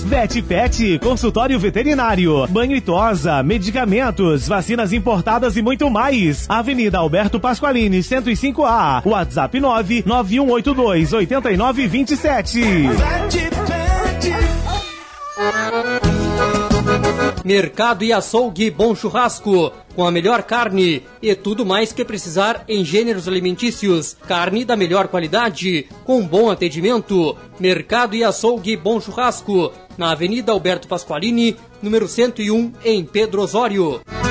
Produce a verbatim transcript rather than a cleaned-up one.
Vet Pet, consultório veterinário, banho e tosa, medicamentos, vacinas importadas e muito mais. Avenida Alberto Pasqualini, cento e cinco A. WhatsApp nove nove um oito dois oito nove dois sete. Vet Pet. Mercado e Açougue Bom Churrasco, com a melhor carne e tudo mais que precisar em gêneros alimentícios. Carne da melhor qualidade, com bom atendimento. Mercado e Açougue Bom Churrasco, na Avenida Alberto Pasqualini, número cento e um, em Pedro Osório.